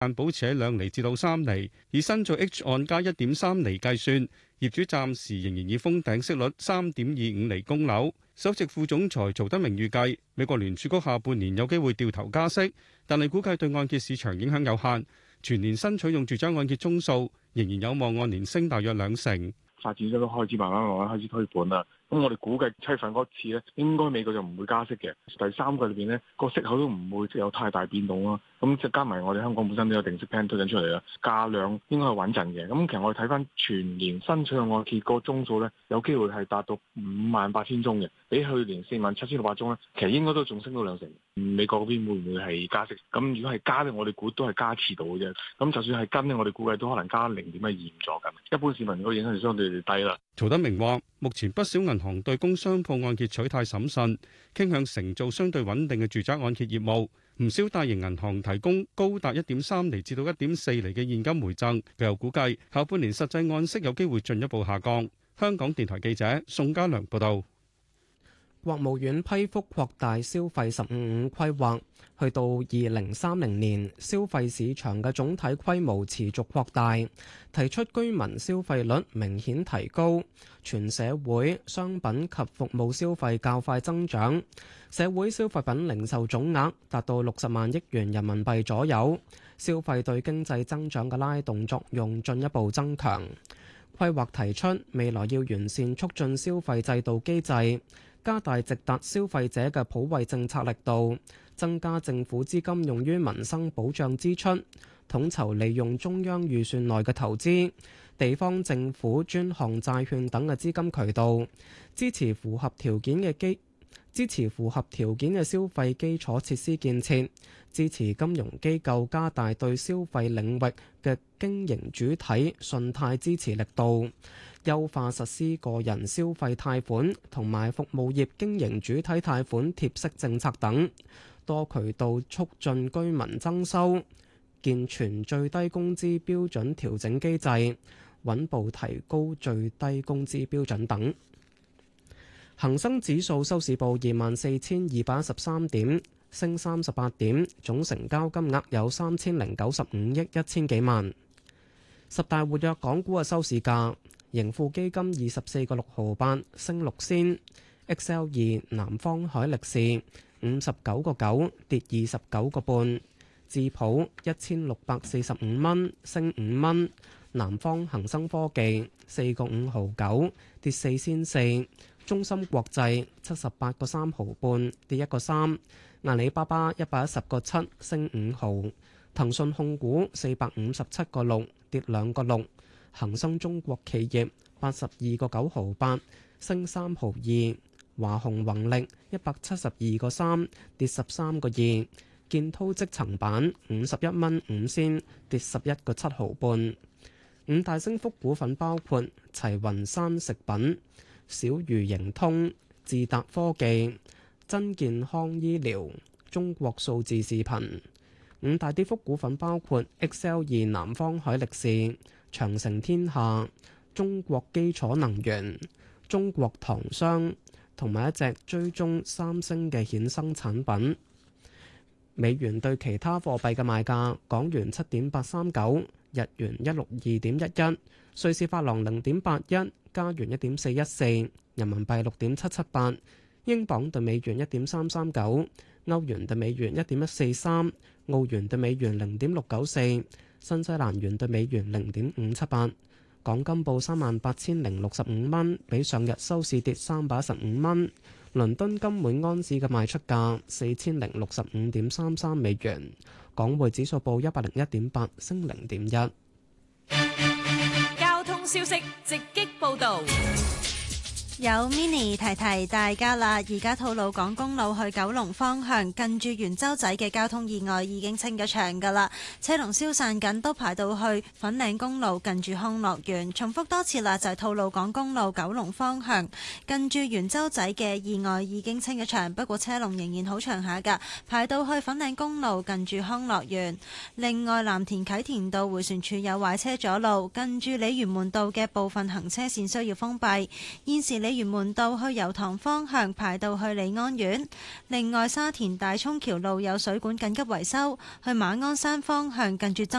但保持喺2厘至到3厘，以新造 H 按加1.3厘計算，業主暫時仍然以封頂息率3.25厘供樓。首席副總裁曹德明預計，美國聯儲局下半年有機會掉頭加息，但係估計對按揭市場影響有限，全年新取用住宅按揭宗數仍然有望按年升大約2成。 發展商都開始慢慢開始推盤啦。咁我哋估計7月份嗰次咧，應該美國就唔會加息嘅。第三季裏邊咧，個息口都唔會有太大變動咯。咁即係加埋我哋香港本身都有定息 plan 推緊出嚟啦，加量應該係穩陣嘅。咁其實我哋睇翻全年新取用按揭個宗數咧，有機會係達到58,000宗嘅，比去年47,600宗咧，其實應該都仲升到2成。美國嗰邊會唔會係加息？咁如果係加咧，我哋估都係加遲到嘅啫。咁就算係跟咧，我哋估計都可能加0.12左近。一般市民個影響就相對低啦。 曹德明話：目前不少銀行對工商鋪按揭取態審慎，傾向承做相對穩定嘅住宅按揭業務。唔少大型銀行提供高達1.3厘至到1.4厘嘅現金回贈。佢又估計下半年實際按息有機會進一步下降。香港電台記者宋家良報道。 國務院批覆擴大消費15+5規劃，去到2030年，消費市場嘅總體規模持續擴大，提出居民消費率明顯提高，全社會商品及服務消費較快增長，社會消費品零售總額達到60萬億元人民幣左右，消費對經濟增長嘅拉動作用進一步增強。規劃提出，未來要完善促進消費制度機制，加大直達消費者嘅普惠政策力度，增加政府資金用於民生保障支出，統籌利用中央預算內嘅投資、地方政府專項債券等嘅資金渠道，支持符合條件嘅消費基礎設施建設，支持金融機構加大對消費領域嘅經營主體信貸支持力度，優化實施個人消費貸款同埋服務業經營主體貸款貼息政策等，多渠道促進居民增收，健全最低工資標準調整機制，穩步提高最低工資標準等。恒生指數收市報24,213點，升38點，總成交金額有3,095億1千幾萬。十大活躍港股嘅收市價，盈富基金24個6毫8，升6仙；XL2 南方海力士59個9，跌29個半；智普1645蚊，升5蚊；南方恒生科技4個5毫9，跌4仙4；中芯國際78個3毫半，跌1個3；阿里巴巴110個7，升5毫；騰訊控股457個6，跌2個6；恒生中國企業82個9毫8，升3毫2；華虹宏力172個3，跌13個2；建滔積層板51蚊5仙，跌11個7毫半。五大升幅股份包括齊雲山食品、小魚盈通、智達科技、真健康醫療、中國數字視頻。五大跌幅股份包括 XL2 南方海力士、長城天下、中國基礎能源、中國糖商同埋一隻追蹤三星嘅衍生產品。美元對其他貨幣嘅賣價：港元7.839，日元162.11，瑞士法郎0.81，加元1.414，人民幣6.778，英鎊對美元1.339，歐元對美元1.143，澳元對美元0.694，新西蘭元對美元0.578。港金報38,065蚊，比上日收市跌315蚊。倫敦金每安士嘅賣出價4,065.33美元，港匯指數報101.8，升0.1。 交通消息直擊報導。 有 mini 提提大家啦，而家吐露港公路去九龍方向近住元洲仔嘅交通意外已經清咗場㗎啦，車龍消散緊，都排到去粉嶺公路近住康樂園。重複多次啦，就係吐露港公路九龍方向近住元洲仔嘅意外已經清咗場，不過車龍仍然好長下㗎，排到去粉嶺公路近住康樂園。另外，藍田啟田道迴旋處有壞車阻路，近住鯉魚門道嘅部分行車線需要封閉。現時鯉魚門道去油塘方向排到去利安苑。另外，沙田大涌橋路有水管緊急維修，去馬鞍山方向近住